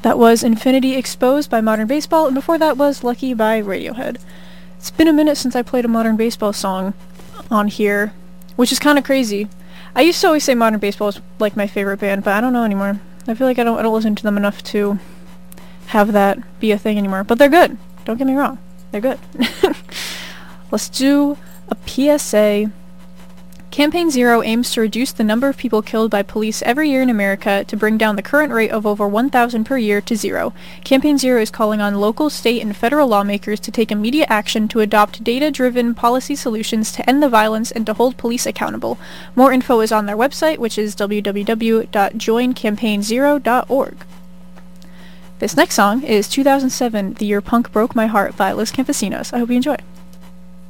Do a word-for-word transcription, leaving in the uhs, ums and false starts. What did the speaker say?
That was Infinity Exposed by Modern Baseball, and before that was Lucky by Radiohead. It's been a minute since I played a Modern Baseball song on here, which is kind of crazy. I used to always say Modern Baseball is like my favorite band, but I don't know anymore. I feel like I don't, I don't listen to them enough to have that be a thing anymore. But they're good. Don't get me wrong. They're good. Let's do a P S A. Campaign Zero aims to reduce the number of people killed by police every year in America to bring down the current rate of over one thousand per year to zero. Campaign Zero is calling on local, state, and federal lawmakers to take immediate action to adopt data-driven policy solutions to end the violence and to hold police accountable. More info is on their website, which is w w w dot join campaign zero dot org. This next song is two thousand seven, The Year Punk Broke My Heart by Los Campesinos. I hope you enjoy.